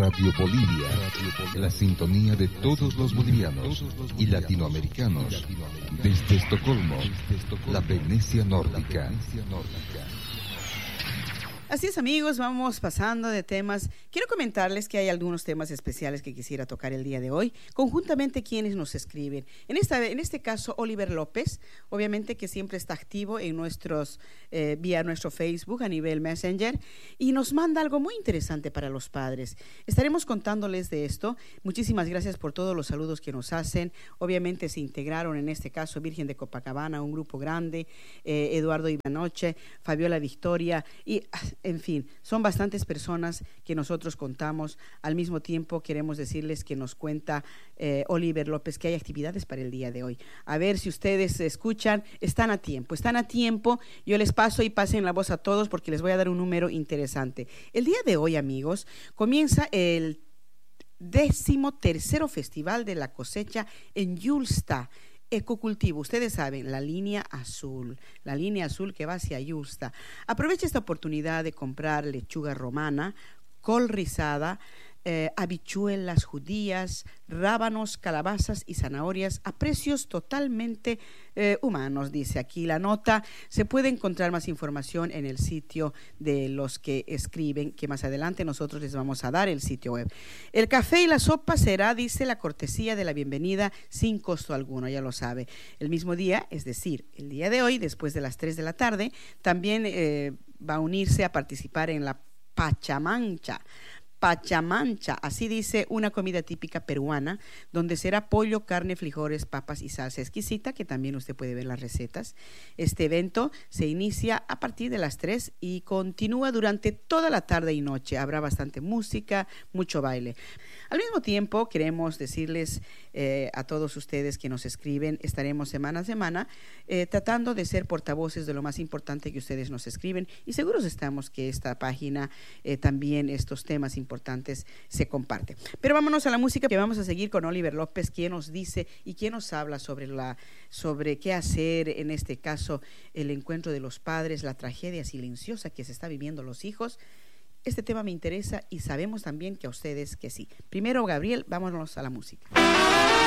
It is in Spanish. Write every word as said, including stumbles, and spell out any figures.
Radio Bolivia, la sintonía de todos los bolivianos y latinoamericanos. Desde Estocolmo, la Venecia nórdica. Así es, amigos, vamos pasando de temas. Quiero comentarles que hay algunos temas especiales que quisiera tocar el día de hoy, conjuntamente quienes nos escriben. En, esta, en este caso, Oliver López, obviamente que siempre está activo en nuestros, eh, vía nuestro Facebook a nivel Messenger, y nos manda algo muy interesante para los padres. Estaremos contándoles de esto. Muchísimas gracias por todos los saludos que nos hacen. Obviamente se integraron en este caso Virgen de Copacabana, un grupo grande, eh, Eduardo Ivanoche, Fabiola Victoria y... En fin, son bastantes personas que nosotros contamos. Al mismo tiempo queremos decirles que nos cuenta eh, Oliver López que hay actividades para el día de hoy. A ver si ustedes escuchan, están a tiempo, están a tiempo. Yo les paso y pasen la voz a todos porque les voy a dar un número interesante. El día de hoy, amigos, comienza el décimo tercero Festival de la Cosecha en Yulsta. Ecocultivo, ustedes saben, la línea azul, la línea azul que va hacia Yulsta. Aprovecha esta oportunidad de comprar lechuga romana, col rizada, eh, habichuelas judías, rábanos, calabazas y zanahorias a precios totalmente eh, humanos, dice aquí la nota. Se puede encontrar más información en el sitio de los que escriben, que más adelante nosotros les vamos a dar el sitio web. El café y la sopa será, dice, la cortesía de la bienvenida sin costo alguno, ya lo sabe. El mismo día, es decir, el día de hoy, después de las tres de la tarde, también eh, va a unirse a participar en la Pachamancha. Pachamancha, así dice, una comida típica peruana, donde será pollo, carne, frijoles, papas y salsa exquisita, que también usted puede ver las recetas. Este evento se inicia a partir de las tres y continúa durante toda la tarde y noche. Habrá bastante música, mucho baile. Al mismo tiempo, queremos decirles eh, a todos ustedes que nos escriben, estaremos semana a semana eh, tratando de ser portavoces de lo más importante que ustedes nos escriben, y seguros estamos que esta página, eh, también estos temas importantes, importantes se comparte. Pero vámonos a la música, que vamos a seguir con Oliver López, quien nos dice y quien nos habla sobre, la, sobre qué hacer, en este caso, el encuentro de los padres, la tragedia silenciosa que se está viviendo los hijos. Este tema me interesa y sabemos también que a ustedes que sí. Primero, Gabriel, vámonos a la música.